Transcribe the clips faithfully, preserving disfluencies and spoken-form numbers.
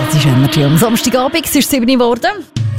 Das ist Energy am Samstagabend, es ist sieben Uhr geworden.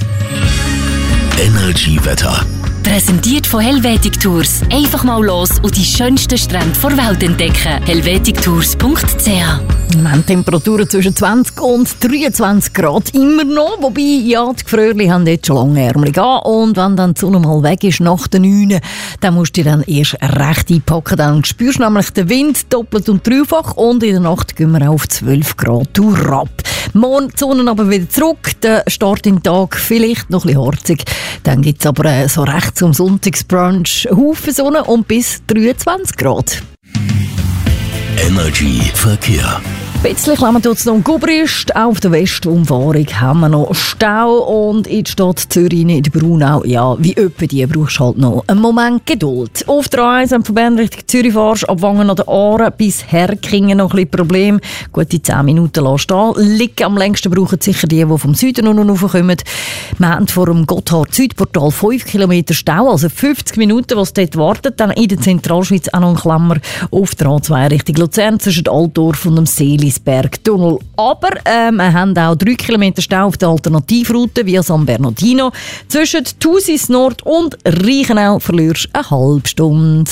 Energy Wetter. Präsentiert von Helvetic Tours. Einfach mal los und die schönsten Strände der Welt entdecken. helvetic tours punkt c h. Wir haben Temperaturen zwischen zwanzig und dreiundzwanzig Grad immer noch. Wobei, ja, die Gefröhrli haben jetzt schon lange Ärmel an. Und wenn dann die Sonne mal weg ist nach den neun, dann musst du dich dann erst recht einpacken. Dann spürst du nämlich den Wind doppelt und dreifach. Und in der Nacht gehen wir auf zwölf Grad ab. Morgen die Sonne aber wieder zurück. Der Start im Tag vielleicht noch ein bisschen harzig. Dann gibt es aber äh, so recht zum Sonntagsbrunch einen Haufen Sonne und bis dreiundzwanzig Grad. Energy Verkehr. Ein bisschen klemmen tut es noch um Gubrist. Auch auf der Westumfahrung haben wir noch Stau. Und in der Stadt Zürich, in der Braunau, ja, wie öppe die, brauchst du halt noch einen Moment Geduld. Auf der A eins, wenn du von Bern Richtung Zürich fährst, ab Wangen an der Aare bis Herkingen noch ein bisschen Problem. Gute zehn Minuten lassen stehen. Liegen am längsten brauchen sicher die, die vom Süden noch raufkommen. Wir haben vor dem Gotthard-Südportal fünf Kilometer Stau, also fünfzig Minuten, was dort wartet. Dann in der Zentralschweiz auch noch ein Klammer auf der A zwei Richtung Luzern zwischen Altdorf und dem Seelisberg-Tunnel. Aber äh, wir haben auch drei Kilometer Stau auf der Alternativroute via San Bernardino. Zwischen Thusis Nord und Reichenau verlierst du eine halbe Stunde.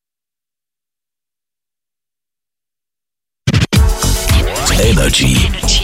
Energy